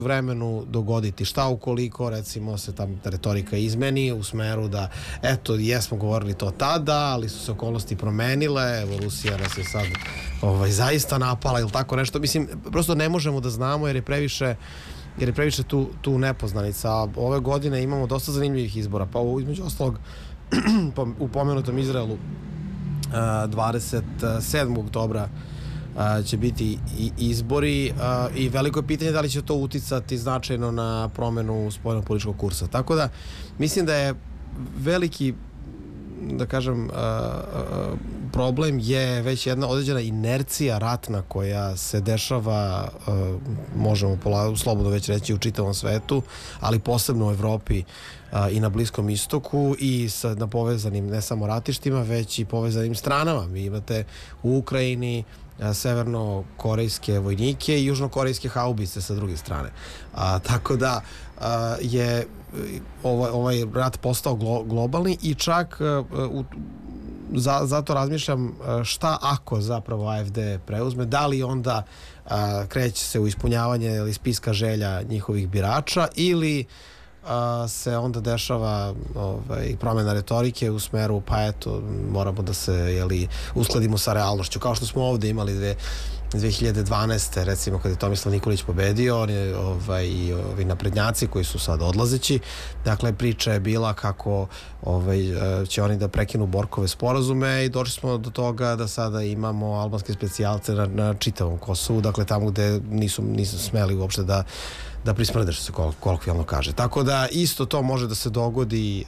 vremenu dogoditi? Šta ukoliko recimo se ta retorika izmeni u smeru da eto, jesmo govorili to tada, ali su se okolnosti promenile, evo Rusija nas je sad zaista napala ili tako nešto. Mislim, prosto ne možemo da znamo jer je previše tu nepoznanica. A ove godine imamo dosta zanimljivih izbora, pa između ostalog u pomenutom Izraelu 27. oktobra će biti izbori i veliko je pitanje da li će to uticati značajno na promenu spoljnog političkog kursa. Tako da mislim da je veliki, da kažem, problem je već jedna određena inercija ratna koja se dešava, možemo slobodno već reći, u čitavom svetu, ali posebno u Evropi i na Bliskom istoku i na povezanim ne samo ratištima, već i povezanim stranama. Vi imate u Ukrajini severno-korejske vojnike i južno-korejske haubice sa druge strane. Tako da je ovaj rat postao globalni i čak zato razmišljam šta ako zapravo AfD preuzme, da li onda kreće se u ispunjavanje ili spiska želja njihovih birača ili se onda dešava promjena retorike u smeru pa eto, moramo da se uskladimo sa realnošću, kao što smo ovde imali 2012. recimo kada je Tomislav Nikolić pobedio, i ovi naprednjaci koji su sad odlazeći, dakle priča je bila kako će oni da prekinu Borkove sporazume i došli smo do toga da sada imamo albanske specijalce na čitavom Kosovu, dakle tamo gde nisu smeli uopšte da prismrde, što se kolokvijalno kaže. Tako da isto to može da se dogodi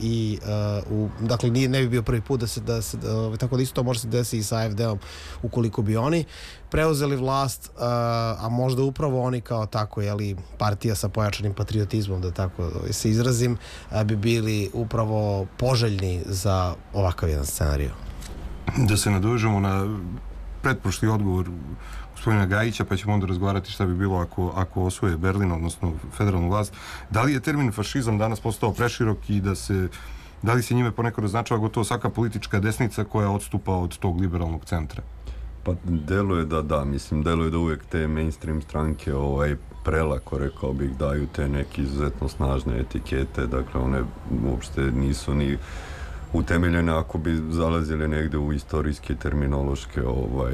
dakle ne bi bio prvi put tako da isto to može se desiti i sa AfD-om ukoliko bi oni preuzeli vlast, a možda upravo oni kao tako, partija sa pojačanim patriotizmom, da tako se izrazim, bi bili upravo poželjni za ovakav jedan scenarij. Da se nadovežemo na pretprošli odgovor gospodina Gajića, pa ćemo onda razgovarati šta bi bilo ako osvoje Berlin, odnosno federalnu vlast. Da li je termin fašizam danas postao preširok i da li se njime ponekad označava gotovo svaka politička desnica koja odstupa od tog liberalnog centra? Pa deluje da, mislim, deluje da uvijek te mainstream stranke prelako, rekao bih, daju te neke izuzetno snažne etikete, dakle one uopšte nisu ni utemeljene ako bi zalazile negde u istorijske terminološke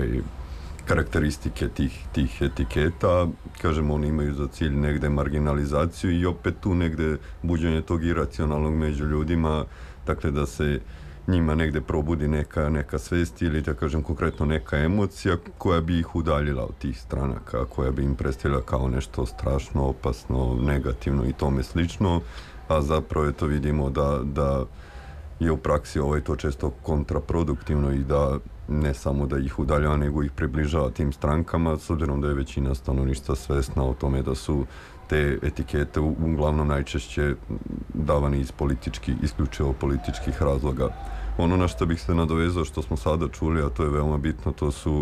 karakteristike tih etiketa. Kažem, oni imaju za cilj negde marginalizaciju i opet tu negde buđenje tog iracionalnog među ljudima, dakle da se njima negde probudi neka svest ili, da kažem, konkretno neka emocija koja bi ih udaljila od tih stranaka, koja bi im predstavila kao nešto strašno, opasno, negativno i tome slično, a zapravo to vidimo da je u praksi to često kontraproduktivno i da ne samo da ih udaljava, nego ih približava tim strankama, s obzirom da je većina stanovništva svesna o tome da su te etikete uglavnom najčešće davane iz isključivo političkih razloga. Ono na što bih se nadovezao, što smo sada čuli, a to je veoma bitno, to su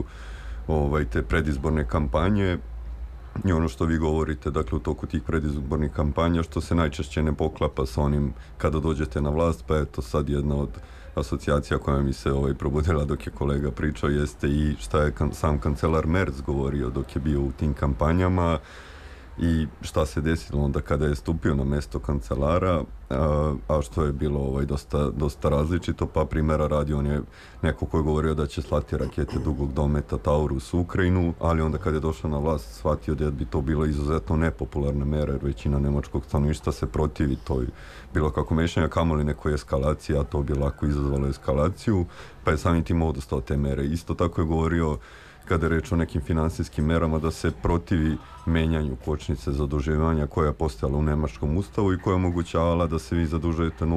te predizborne kampanje i ono što vi govorite, dakle, u toku tih predizbornih kampanja, što se najčešće ne poklapa sa onim kada dođete na vlast, pa eto sad jedna od asocijacija koja mi se probudila dok je kolega pričao jeste i šta je sam kancelar Merz govorio dok je bio u tim kampanjama i šta se desilo onda kada je stupio na mesto kancelara, a što je bilo dosta različito. Pa primjera radi, on je neko koji je govorio da će slati rakete dugog dometa Taurus u Ukrajinu, ali onda kad je došao na vlast shvatio da bi to bilo izuzetno nepopularna mera, jer većina nemačkog stanovništva se protivi toj bilo kako mešanja, kamoli nekoj eskalaciji, a to bi lako izazvalo eskalaciju, pa je samim tim odustao te mere. Isto tako je govorio kada je reč o nekim finansijskim merama da se protivi menjanju kočnice zaduživanja koja je postojala u nemačkom ustavu i koja je omogućavala da se vi zadužujete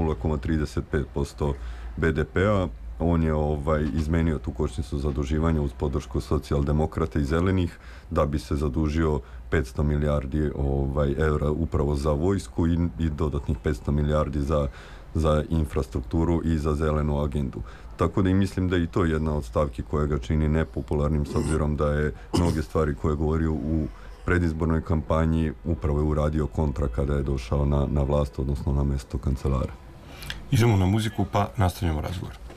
0,35% BDP-a. On je izmenio tu kočnicu zaduživanja uz podršku socijaldemokrata i zelenih da bi se zadužio 500 milijardi evra upravo za vojsku i dodatnih 500 milijardi za infrastrukturu i za zelenu agendu. Tako da i mislim da je i to jedna od stavki koja ga čini nepopularnim, s obzirom da je mnoge stvari koje je govorio u predizbornoj kampanji upravo je uradio kontra kada je došao na vlast, odnosno na mesto kancelara. Idemo na muziku pa nastavljamo razgovor.